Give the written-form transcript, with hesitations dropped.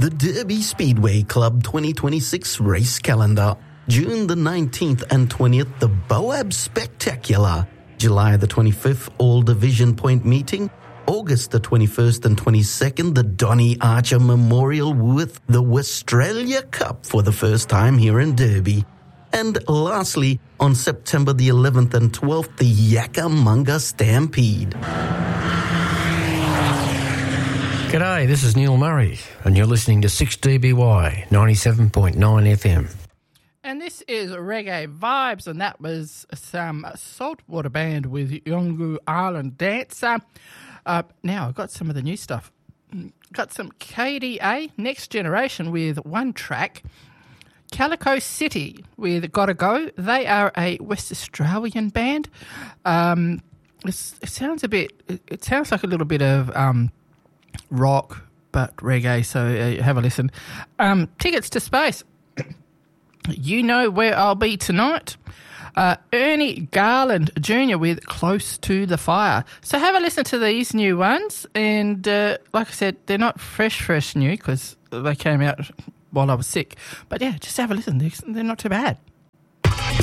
The Derby Speedway Club 2026 race calendar. June the 19th and 20th, the Boab Spectacular. July the 25th, All Division Point Meeting. August the 21st and 22nd, the Donny Archer Memorial with the Westralia Cup for the first time here in Derby. And lastly, on September the 11th and 12th, the Yakkamunga Stampede. G'day, this is Neil Murray, and you're listening to 6DBY 97.9 FM. And this is Reggae Vibes, and that was some Saltwater Band with Yungu Island Dancer. Now, I've got some of the new stuff. Got some KDA, Next Generation with one track. Calico City with Gotta Go. They are a West Australian band. It sounds like a little bit of rock, but reggae, so have a listen. Tickets to Space. You Know Where I'll Be Tonight. Ernie Garland Jr. with Close to the Fire. So have a listen to these new ones. And like I said, they're not fresh new because they came out while I was sick. But yeah, just have a listen. They're not too bad.